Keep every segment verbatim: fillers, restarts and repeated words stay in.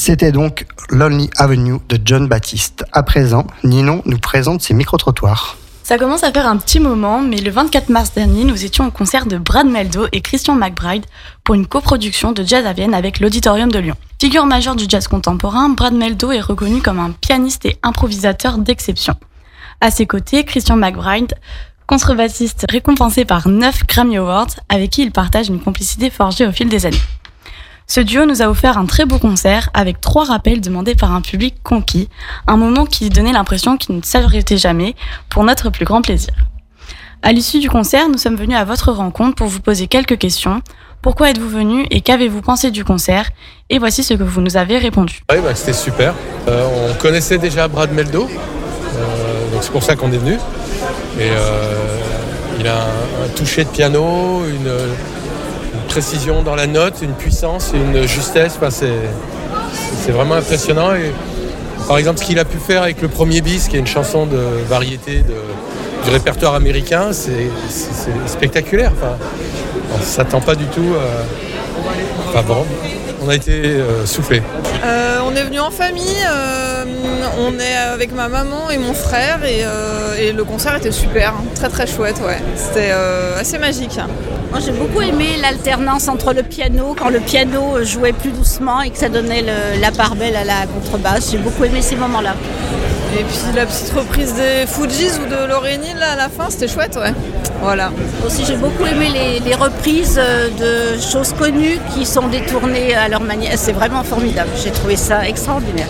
C'était donc Lonely Avenue de Jon Batiste. À présent, Ninon nous présente ses micro-trottoirs. Ça commence à faire un petit moment, mais le vingt-quatre mars dernier, nous étions au concert de Brad Mehldau et Christian McBride pour une coproduction de Jazz à Vienne avec l'Auditorium de Lyon. Figure majeure du jazz contemporain, Brad Mehldau est reconnu comme un pianiste et improvisateur d'exception. À ses côtés, Christian McBride, contrebassiste récompensé par neuf Grammy Awards, avec qui il partage une complicité forgée au fil des années. Ce duo nous a offert un très beau concert avec trois rappels demandés par un public conquis, un moment qui donnait l'impression qu'il ne s'arrêtait jamais, pour notre plus grand plaisir. À l'issue du concert, nous sommes venus à votre rencontre pour vous poser quelques questions. Pourquoi êtes-vous venus et qu'avez-vous pensé du concert ? Et voici ce que vous nous avez répondu. Oui, bah, c'était super. Euh, on connaissait déjà Brad Mehldau, euh, donc c'est pour ça qu'on est venu. Et euh, il a un, un toucher de piano, une... une précision dans la note, une puissance, une justesse, enfin, c'est, c'est vraiment impressionnant. Et, par exemple, ce qu'il a pu faire avec le premier bis, qui est une chanson de variété de, du répertoire américain, c'est, c'est, c'est spectaculaire. Enfin, on ne s'attend pas du tout. Euh, enfin bon, on a été euh, soufflés. Euh, on est venu en famille, euh, on est avec ma maman et mon frère et, euh, et le concert était super, hein, très très chouette, ouais. C'était euh, assez magique. Moi j'ai beaucoup aimé l'alternance entre le piano, quand le piano jouait plus doucement et que ça donnait le, la part belle à la contrebasse. J'ai beaucoup aimé ces moments-là. Et puis la petite reprise des Fujis ou de Lauryn Hill à la fin, c'était chouette, ouais. Voilà. Aussi j'ai beaucoup aimé les, les reprises de choses connues qui sont détournées à leur manière. C'est vraiment formidable, j'ai trouvé ça extraordinaire.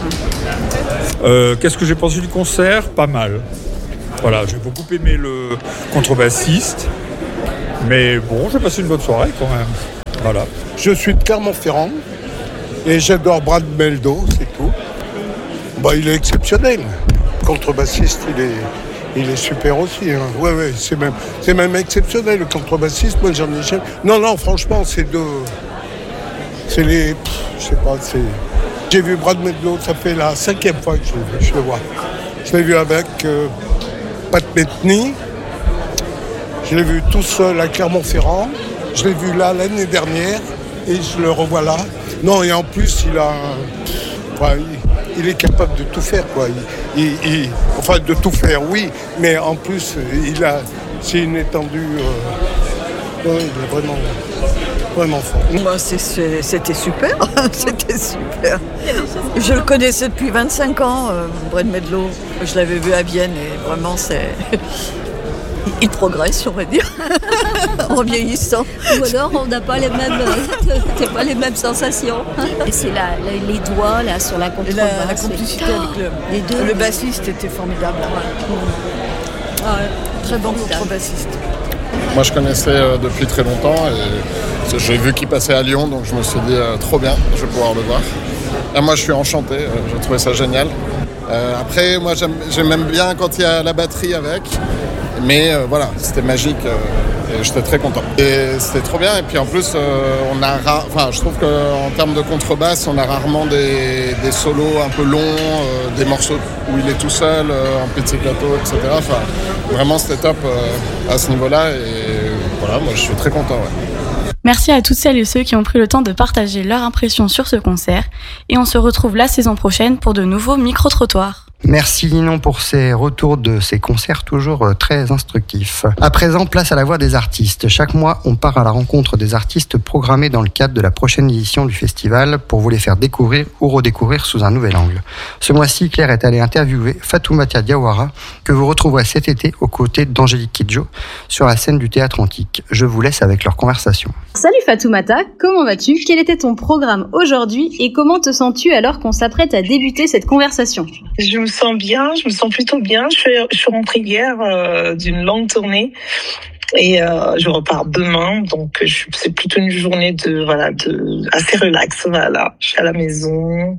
Euh, qu'est-ce que j'ai pensé du concert ? Pas mal. Voilà, j'ai beaucoup aimé le contrebassiste. Mais bon, j'ai passé une bonne soirée quand même. Voilà. Je suis de Clermont-Ferrand et j'adore Brad Mehldau, c'est tout. Bah, il est exceptionnel. Contrebassiste, il est, il est super aussi. Hein. Ouais, ouais, c'est même, c'est même exceptionnel le contrebassiste. Moi, j'en ai jamais. Non, non, franchement, c'est deux. C'est les. Pff, je sais pas, c'est. J'ai vu Brad Mehldau, ça fait la cinquième fois que je, je le vois. Je l'ai vu avec euh, Pat Metheny. Je l'ai vu tout seul à Clermont-Ferrand. Je l'ai vu là l'année dernière et je le revois là. Non, et en plus, il a, enfin, il, il est capable de tout faire, quoi. Il, il, il, enfin, de tout faire, oui, mais en plus, il a, c'est une étendue. Euh, ouais, il est vraiment, vraiment fort. Moi, c'est, c'est, c'était super, c'était super. Je le connaissais depuis vingt-cinq ans, euh, Brad Mehldau. Je l'avais vu à Vienne et vraiment, c'est. Il progresse, on va dire, en vieillissant. Ou alors, on n'a pas les mêmes, c'est pas les mêmes sensations. Et c'est la, la, les doigts là sur la contrebasse. La, la complicité avec le, les deux. Le bassiste était formidable. Ouais. Ah ouais, très bon contrebassiste. Moi, je connaissais euh, depuis très longtemps et j'ai vu qu'il passait à Lyon, donc je me suis dit euh, trop bien, je vais pouvoir le voir. Et moi, je suis enchanté, euh, j'ai trouvé ça génial. Euh, après, moi, j'aime, j'aime bien quand il y a la batterie avec. Mais euh, voilà, c'était magique euh, et j'étais très content. Et c'était trop bien. Et puis en plus, euh, on a ra- enfin, je trouve qu'en termes de contrebasse, on a rarement des, des solos un peu longs, euh, des morceaux où il est tout seul, euh, en pizzicato, et cetera. Enfin, vraiment, c'était top euh, à ce niveau-là. Et voilà, moi, je suis très content. Ouais. Merci à toutes celles et ceux qui ont pris le temps de partager leurs impressions sur ce concert. Et on se retrouve la saison prochaine pour de nouveaux micro-trottoirs. Merci Ninon pour ces retours de ces concerts toujours très instructifs. À présent, place à la voix des artistes. Chaque mois, on part à la rencontre des artistes programmés dans le cadre de la prochaine édition du festival pour vous les faire découvrir ou redécouvrir sous un nouvel angle. Ce mois-ci, Claire est allée interviewer Fatoumata Diawara, que vous retrouverez cet été aux côtés d'Angélique Kidjo sur la scène du Théâtre Antique. Je vous laisse avec leur conversation. Salut Fatoumata, comment vas-tu ? Quel était ton programme aujourd'hui et comment te sens-tu alors qu'on s'apprête à débuter cette conversation ? Je me sens bien, je me sens plutôt bien. Je suis, je suis rentrée hier euh, d'une longue tournée et euh, je repars demain. Donc je, c'est plutôt une journée de voilà de assez relax. Voilà, je suis à la maison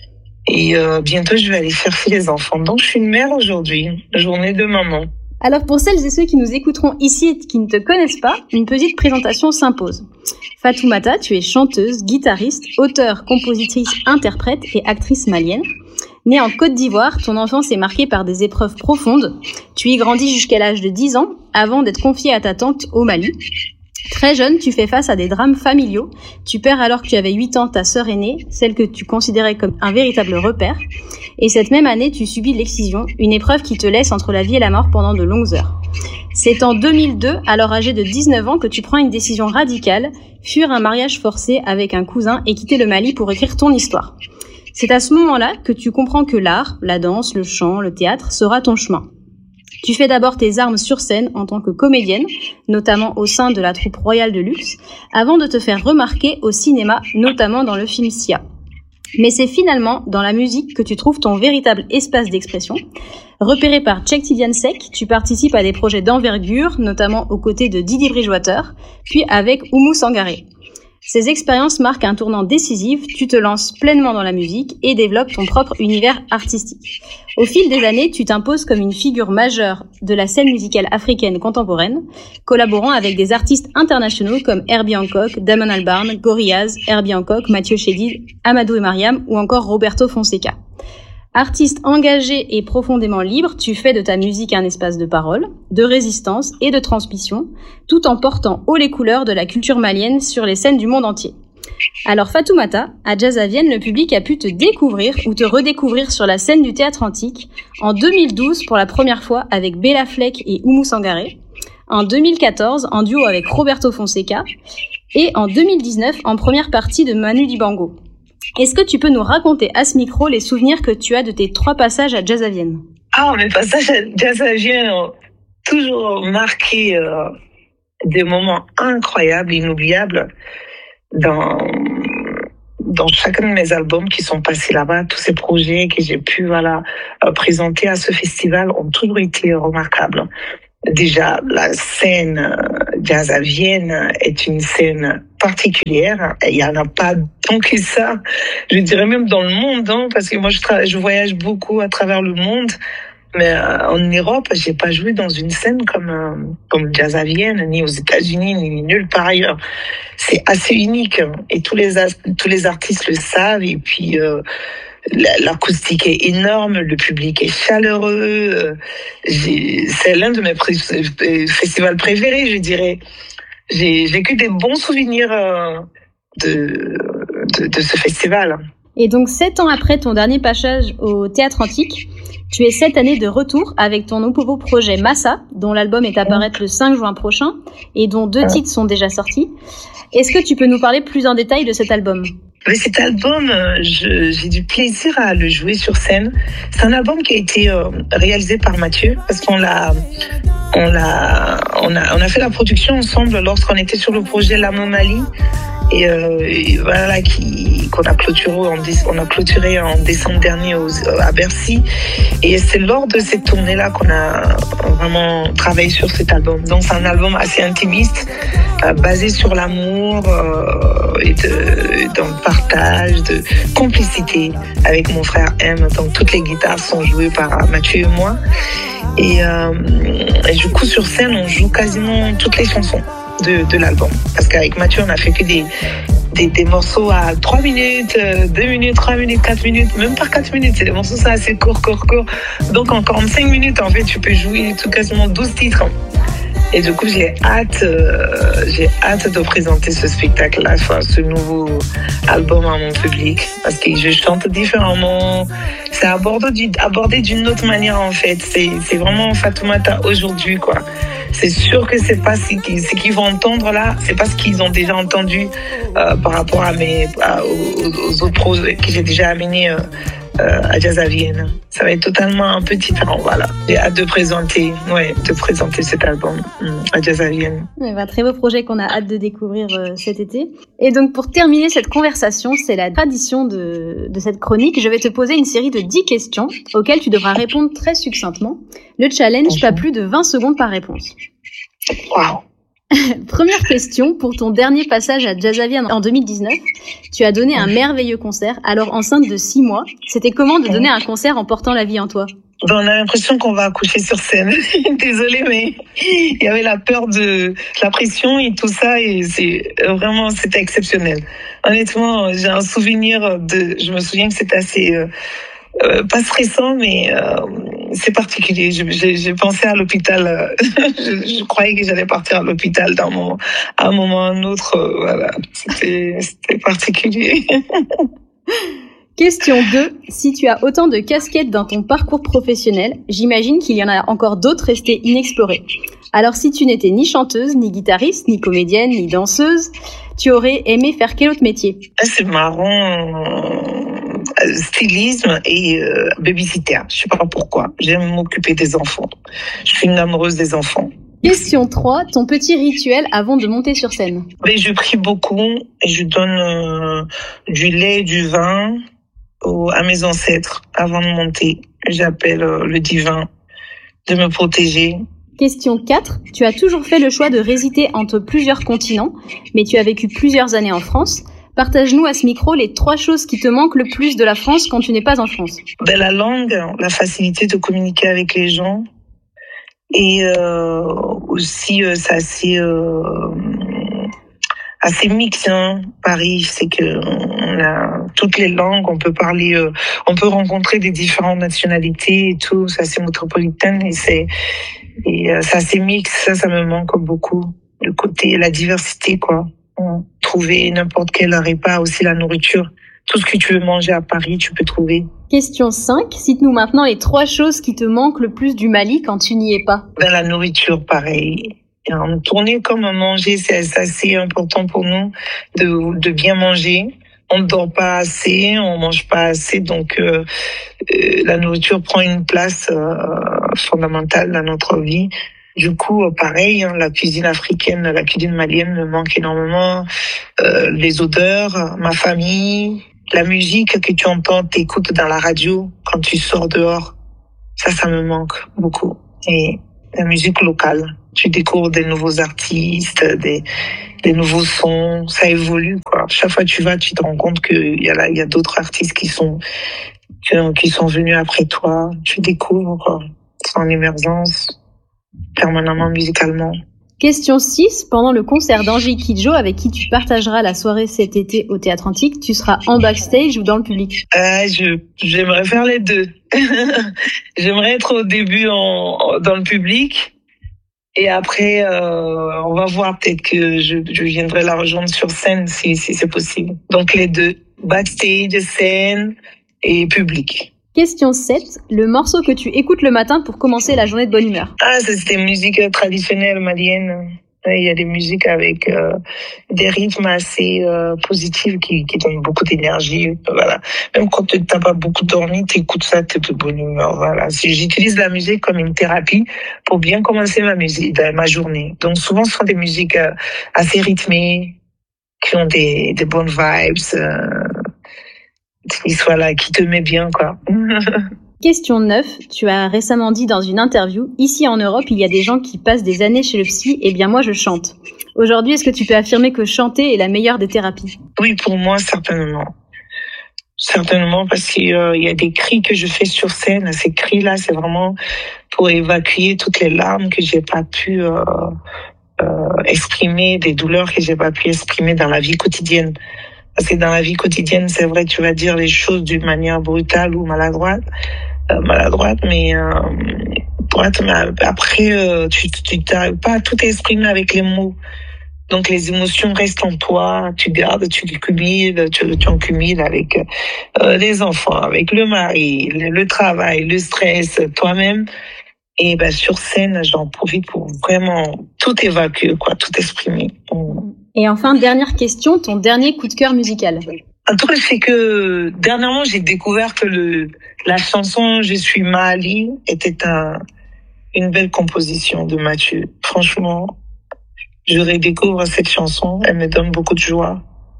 et euh, bientôt je vais aller chercher les enfants. Donc je suis une mère aujourd'hui, journée de maman. Alors pour celles et ceux qui nous écouteront ici et qui ne te connaissent pas, une petite présentation s'impose. Fatoumata, tu es chanteuse, guitariste, auteure, compositrice, interprète et actrice malienne. Née en Côte d'Ivoire, ton enfance est marquée par des épreuves profondes. Tu y grandis jusqu'à l'âge de dix ans, avant d'être confiée à ta tante au Mali. Très jeune, tu fais face à des drames familiaux. Tu perds alors que tu avais huit ans ta sœur aînée, celle que tu considérais comme un véritable repère. Et cette même année, tu subis l'excision, une épreuve qui te laisse entre la vie et la mort pendant de longues heures. C'est en deux mille deux, alors âgé de dix-neuf ans, que tu prends une décision radicale, fuir un mariage forcé avec un cousin et quitter le Mali pour écrire ton histoire. C'est à ce moment-là que tu comprends que l'art, la danse, le chant, le théâtre sera ton chemin. Tu fais d'abord tes armes sur scène en tant que comédienne, notamment au sein de la troupe royale de luxe, avant de te faire remarquer au cinéma, notamment dans le film Sia. Mais c'est finalement dans la musique que tu trouves ton véritable espace d'expression. Repéré par Tchèque Tidiansek, tu participes à des projets d'envergure, notamment aux côtés de Didi Bridgewater, puis avec Oumou Sangaré. Ces expériences marquent un tournant décisif, tu te lances pleinement dans la musique et développes ton propre univers artistique. Au fil des années, tu t'imposes comme une figure majeure de la scène musicale africaine contemporaine, collaborant avec des artistes internationaux comme Herbie Hancock, Damon Albarn, Gorillaz, Herbie Hancock, Mathieu Chédid, Amadou et Mariam ou encore Roberto Fonseca. Artiste engagé et profondément libre, tu fais de ta musique un espace de parole, de résistance et de transmission, tout en portant haut les couleurs de la culture malienne sur les scènes du monde entier. Alors Fatoumata, à Jazz à Vienne, le public a pu te découvrir ou te redécouvrir sur la scène du théâtre antique en deux mille douze pour la première fois avec Bella Fleck et Oumou Sangaré, en deux mille quatorze en duo avec Roberto Fonseca et en deux mille dix-neuf en première partie de Manu Dibango. Est-ce que tu peux nous raconter à ce micro les souvenirs que tu as de tes trois passages à Jazz à Vienne? Ah, mes passages à Jazz à Vienne ont toujours marqué euh, des moments incroyables, inoubliables dans, dans chacun de mes albums qui sont passés là-bas. Tous ces projets que j'ai pu voilà, euh, présenter à ce festival ont toujours été remarquables. Déjà, la scène euh, Jazz à Vienne est une scène particulière. Il n'y en a pas tant que ça. Je dirais même dans le monde, hein, parce que moi, je, tra- je voyage beaucoup à travers le monde. Mais euh, en Europe, j'ai pas joué dans une scène comme euh, comme Jazz à Vienne, ni aux États-Unis, ni nulle part ailleurs. C'est assez unique, hein, et tous les as- tous les artistes le savent. Et puis euh, l'acoustique est énorme, le public est chaleureux. J'ai, c'est l'un de mes pré- festivals préférés, je dirais. J'ai, j'ai que des bons souvenirs euh, de, de de ce festival. Et donc, sept ans après ton dernier passage au Théâtre Antique, tu es cette année de retour avec ton nouveau projet Massa, dont l'album est à paraître le cinq juin prochain et dont deux titres sont déjà sortis. Est-ce que tu peux nous parler plus en détail de cet album ? Mais cet album, je, j'ai du plaisir à le jouer sur scène. C'est un album qui a été euh, réalisé par Mathieu, parce qu'on l'a, on l'a, on a, on a fait la production ensemble lorsqu'on était sur le projet L'Anomalie. Et, euh, et voilà qui qu'on a clôturé en on a clôturé en décembre dernier aux, à Bercy, et c'est lors de cette tournée là qu'on a vraiment travaillé sur cet album. Donc c'est un album assez intimiste, euh, basé sur l'amour euh, et de, dans le partage, de complicité avec mon frère M. Donc toutes les guitares sont jouées par Mathieu et moi, et, euh, et du coup sur scène on joue quasiment toutes les chansons de, de l'album, parce qu'avec Mathieu on a fait que des, des, des morceaux à trois minutes, deux minutes, trois minutes, quatre minutes, même pas quatre minutes, c'est des morceaux ça assez courts, courts, courts. Donc en quarante-cinq minutes en fait tu peux jouer tout quasiment douze titres. Et du coup j'ai hâte, euh, j'ai hâte de présenter ce spectacle-là, ce nouveau album à mon public, parce que je chante différemment, c'est abordé, abordé d'une autre manière en fait, c'est, c'est vraiment Fatoumata aujourd'hui quoi. C'est sûr que c'est pas ce qu'ils, ce qu'ils vont entendre là, c'est pas ce qu'ils ont déjà entendu euh, par rapport à mes, à, aux, aux autres projets que j'ai déjà amenés euh, euh, à Jazz à Vienne. Ça va être totalement un peu différent, voilà. J'ai hâte de présenter, ouais, de présenter cet album à Jazz à Vienne. Ouais, un très beau projet qu'on a hâte de découvrir euh, cet été. Et donc pour terminer cette conversation, c'est la tradition de, de cette chronique. Je vais te poser une série de dix questions auxquelles tu devras répondre très succinctement. Le challenge, pas plus de vingt secondes par réponse. Waouh. Première question, pour ton dernier passage à Jazz à Vienne en deux mille dix-neuf, tu as donné un merveilleux concert, alors enceinte de six mois. C'était comment de donner un concert en portant la vie en toi ? Ben, on a l'impression qu'on va accoucher sur scène. Désolée, mais il y avait la peur de la pression et tout ça, et c'est vraiment, c'était exceptionnel. Honnêtement, j'ai un souvenir de, je me souviens que c'était assez, euh, euh, pas stressant, mais euh, c'est particulier. Je- J'ai j'ai pensé à l'hôpital. euh, je, je croyais que j'allais partir à l'hôpital d'un moment, à un moment ou à un autre. euh, Voilà, c'était c'était particulier. Question deux. Si tu as autant de casquettes dans ton parcours professionnel, j'imagine qu'il y en a encore d'autres restées inexplorées. Alors si tu n'étais ni chanteuse, ni guitariste, ni comédienne, ni danseuse, tu aurais aimé faire quel autre métier ? Ah, c'est marrant. euh, Stylisme et euh, babysitter. Je sais pas pourquoi. J'aime m'occuper des enfants. Je suis une amoureuse des enfants. Question trois. Ton petit rituel avant de monter sur scène. Mais je prie beaucoup et je donne euh, du lait et du vin au- à mes ancêtres avant de monter. J'appelle euh, le divin de me protéger. Question quatre. Tu as toujours fait le choix de résider entre plusieurs continents, mais tu as vécu plusieurs années en France. Partage-nous à ce micro les trois choses qui te manquent le plus de la France quand tu n'es pas en France. Ben, la langue, la facilité de communiquer avec les gens et euh, aussi euh, c'est assez euh, assez mix, hein. Paris, c'est que on a toutes les langues, on peut parler, euh, on peut rencontrer des différentes nationalités et tout. C'est assez métropolitain et c'est et euh, c'est assez mix. Ça, ça me manque beaucoup. Le côté, la diversité, quoi. On- Trouver n'importe quel repas, aussi la nourriture. Tout ce que tu veux manger à Paris, tu peux trouver. Question cinq. Cite-nous maintenant les trois choses qui te manquent le plus du Mali quand tu n'y es pas. Ben, la nourriture, pareil. Et en tournée comme à manger, c'est c'est assez important pour nous de, de bien manger. On ne dort pas assez, on mange pas assez, donc euh, euh, la nourriture prend une place euh, fondamentale dans notre vie. Du coup, euh, pareil, hein, la cuisine africaine, la cuisine malienne me manque énormément. Euh, les odeurs, ma famille, la musique que tu entends, t'écoutes dans la radio quand tu sors dehors. Ça, ça me manque beaucoup. Et la musique locale. Tu découvres des nouveaux artistes, des, des nouveaux sons. Ça évolue, quoi. Chaque fois que tu vas, tu te rends compte qu'il y a là, il y a d'autres artistes qui sont, qui, qui sont venus après toi. Tu découvres, quoi. C'est en émergence, permanemment musicalement. Question six. Pendant le concert d'Angie Kidjo, avec qui tu partageras la soirée cet été au Théâtre Antique, tu seras en backstage ou dans le public ? Euh, je, j'aimerais faire les deux. J'aimerais être au début en, en- dans le public. Et après, euh, on va voir, peut-être que je, je viendrai la rejoindre sur scène si, si c'est possible. Donc les deux, backstage, scène et public. Question sept. Le morceau que tu écoutes le matin pour commencer la journée de bonne humeur. Ah, ça, c'était musique traditionnelle malienne. Ouais, il y a des musiques avec euh, des rythmes assez euh, positifs qui, qui donnent beaucoup d'énergie. Voilà. Même quand tu n'as pas beaucoup dormi, tu écoutes ça, tu es de bonne humeur. Voilà. Si j'utilise la musique comme une thérapie pour bien commencer ma musique, ma journée. Donc souvent, ce sont des musiques euh, assez rythmées, qui ont des, des bonnes vibes, euh, qui soient là, qui te met bien, quoi. Question neuf. Tu as récemment dit dans une interview, ici en Europe, il y a des gens qui passent des années chez le psy, et bien moi je chante. Aujourd'hui, est-ce que tu peux affirmer que chanter est la meilleure des thérapies ? Oui, pour moi, certainement. Certainement, parce qu'il euh, y a des cris que je fais sur scène. Ces cris-là, c'est vraiment pour évacuer toutes les larmes que j'ai pas pu euh, euh, exprimer, des douleurs que j'ai pas pu exprimer dans la vie quotidienne. Parce que dans la vie quotidienne, c'est vrai, tu vas dire les choses d'une manière brutale ou maladroite, euh, maladroite, mais euh, pour être, après, euh, tu tu n'arrives pas à tout exprimer avec les mots. Donc les émotions restent en toi, tu gardes, tu les cumules, tu, tu en cumules avec euh, les enfants, avec le mari, le, le travail, le stress, toi-même. Et ben sur scène, j'en profite pour vraiment tout évacuer, quoi, tout exprimer. Et enfin, dernière question, ton dernier coup de cœur musical. Un truc, c'est que dernièrement, j'ai découvert que le la chanson Je suis Mali était un une belle composition de Mathieu. Franchement, je redécouvre cette chanson, elle me donne beaucoup de joie.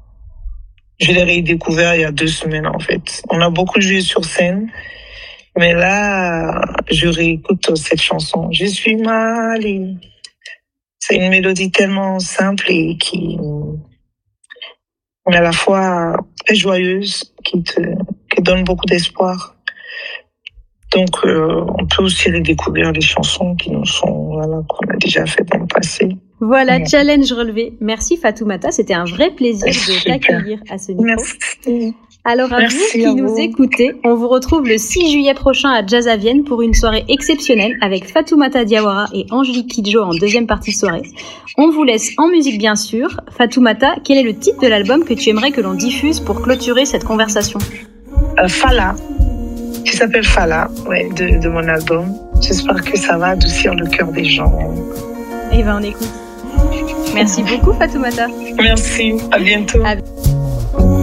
Je l'ai redécouvert il y a deux semaines, en fait. On a beaucoup joué sur scène, mais là, je réécoute cette chanson. Je suis Mali. C'est une mélodie tellement simple et qui est à la fois très joyeuse, qui te, qui donne beaucoup d'espoir. Donc, euh, on peut aussi redécouvrir les chansons qui nous sont, voilà, qu'on a déjà fait dans le passé. Voilà, ouais. Challenge relevé. Merci Fatoumata, c'était un vrai plaisir de Super. t'accueillir à ce micro. Merci. Alors à Merci vous qui à nous vous. écoutez, on vous retrouve le six juillet prochain à Jazz à Vienne pour une soirée exceptionnelle avec Fatoumata Diawara et Angélique Kidjo en deuxième partie de soirée. On vous laisse en musique bien sûr. Fatoumata, quel est le titre de l'album que tu aimerais que l'on diffuse pour clôturer cette conversation ? Euh, Fala, qui s'appelle Fala, ouais, de, de mon album. J'espère que ça va adoucir le cœur des gens. Eh ben on écoute. Merci beaucoup Fatoumata. Merci, à bientôt. À...